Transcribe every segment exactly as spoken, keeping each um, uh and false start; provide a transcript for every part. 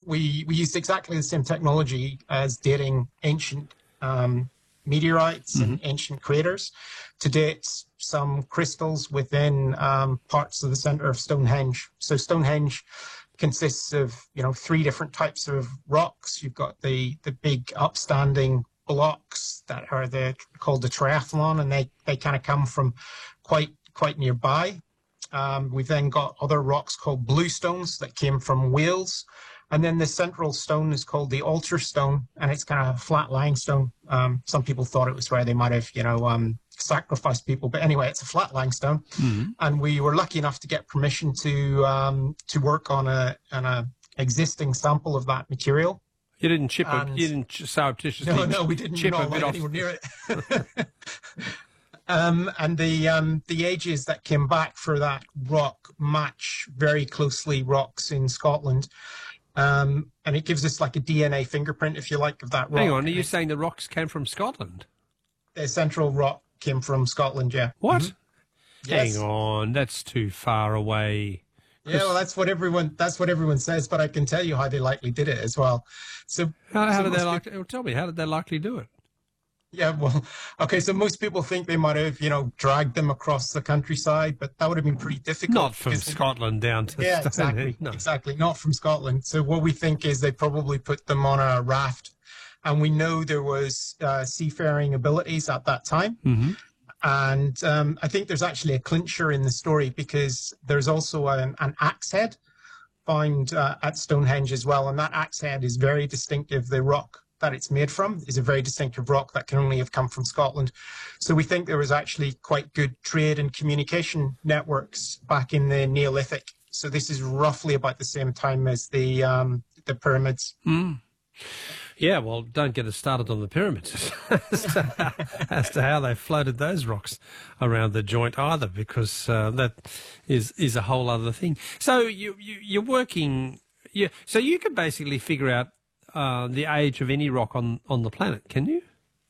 we, we used exactly the same technology as dating ancient um, meteorites Mm-hmm. and ancient craters to date some crystals within um, parts of the center of Stonehenge. So Stonehenge consists of, you know, three different types of rocks. You've got the, the big upstanding blocks that are the, called the triathlon, and they, they kind of come from quite, quite nearby. Um, we've then got other rocks called bluestones that came from Wales. And then the central stone is called the altar stone, and it's kind of a flat lying stone. Um, some people thought it was where they might have, you know, um, sacrificed people. But anyway, it's a flat lying stone. Mm-hmm. And we were lucky enough to get permission to um, to work on a on a existing sample of that material. You didn't chip it. And You didn't surreptitiously. No, no, we didn't chip not a bit let off. anywhere near it. Um, and the um, the ages that came back for that rock match very closely rocks in Scotland. Um, and it gives us like a D N A fingerprint, if you like, of that rock. Hang on, are you saying the rocks came from Scotland? The central rock came from Scotland, yeah. What? Mm-hmm. Yes. Hang on, that's too far away. Yeah, well, that's what everyone that's what everyone says, but I can tell you how they likely did it as well. So How, how so did they most like? people- Tell me, how did they likely do it? Yeah, well, okay, so most people think they might have, you know, dragged them across the countryside, but that would have been pretty difficult. Not from because they- Scotland down to Yeah, Stonehenge. exactly. No. Exactly. Not from Scotland. So what we think is they probably put them on a raft. And we know there was uh, seafaring abilities at that time. Mm-hmm. And um, I think there's actually a clincher in the story because there's also an, an axe head found uh, at Stonehenge as well. And that axe head is very distinctive. The rock that it's made from is a very distinctive rock that can only have come from Scotland. So we think there was actually quite good trade and communication networks back in the Neolithic. So this is roughly about the same time as the um, the pyramids. Mm. Yeah, well, don't get us started on the pyramids as, to, as to how they floated those rocks around the joint either, because uh, that is is a whole other thing. So you, you you're working, you, so you can basically figure out uh, the age of any rock on, on the planet, can you?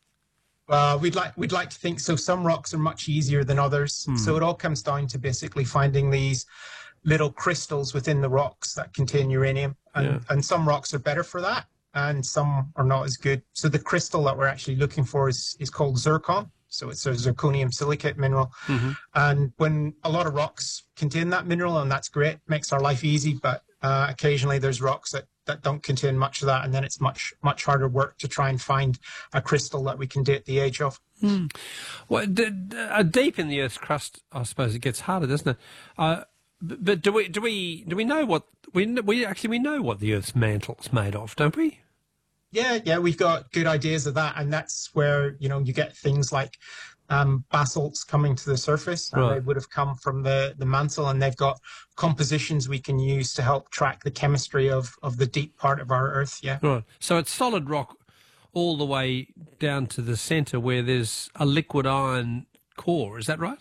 Uh, we'd like we'd like to think so. Some rocks are much easier than others. Hmm. So it all comes down to basically finding these little crystals within the rocks that contain uranium, and, Yeah. and some rocks are better for that, and some are not as good. So the crystal that we're actually looking for is is called zircon. So it's a zirconium silicate mineral, Mm-hmm. and when a lot of rocks contain that mineral, and that's great, makes our life easy. But uh, occasionally there's rocks that that don't contain much of that, and then it's much much harder work to try and find a crystal that we can date the age of. Mm. Well, d- d- uh, deep in the Earth's crust, I suppose it gets harder, doesn't it? Uh, but, but do we do we do we know what we we actually we know what the Earth's mantle's made of, don't we? Yeah, yeah, we've got good ideas of that, and that's where, you know, you get things like um, basalts coming to the surface, and Right. they would have come from the, the mantle, and they've got compositions we can use to help track the chemistry of, of the deep part of our Earth, yeah. Right. So it's solid rock all the way down to the centre where there's a liquid iron core, is that right?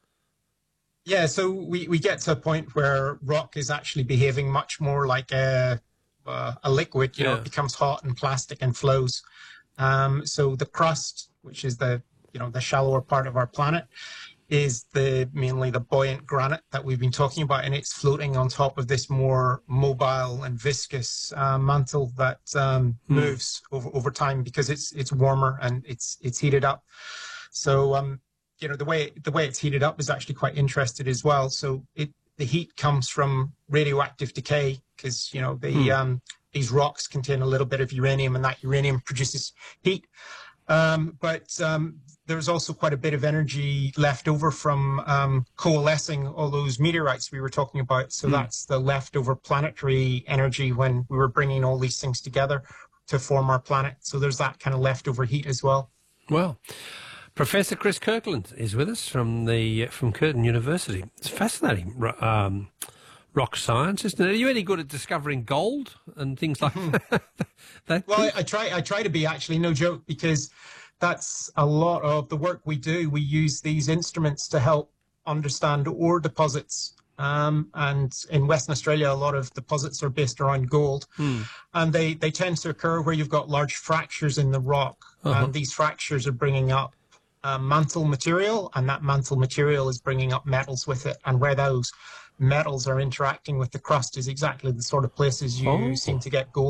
Yeah, so we, we get to a point where rock is actually behaving much more like a uh, a liquid, you know, Yeah. it becomes hot and plastic and flows. Um, so the crust, which is the, you know, the shallower part of our planet, is the mainly the buoyant granite that we've been talking about, and it's floating on top of this more mobile and viscous uh, mantle that um, Hmm. moves over, over time because it's it's warmer and it's it's heated up. So um, you know, the way the way it's heated up is actually quite interesting as well. So it the heat comes from radioactive decay because, you know, the Hmm. um, these rocks contain a little bit of uranium, and that uranium produces heat. Um, but um, there's also quite a bit of energy left over from um, coalescing all those meteorites we were talking about. So Hmm. that's the leftover planetary energy when we were bringing all these things together to form our planet. So there's that kind of leftover heat as well. Well, Professor Chris Kirkland is with us from the from Curtin University. It's fascinating ro- um, rock science, isn't it? Are you any good at discovering gold and things like that? Well, I, I try. I try to be, actually, no joke, because that's a lot of the work we do. We use these instruments to help understand ore deposits. Um, and in Western Australia, a lot of deposits are based around gold, Hmm. and they, they tend to occur where you've got large fractures in the rock, Uh-huh. and these fractures are bringing up uh, mantle material, and that mantle material is bringing up metals with it, and where those metals are interacting with the crust is exactly the sort of places you Oh. seem to get gold.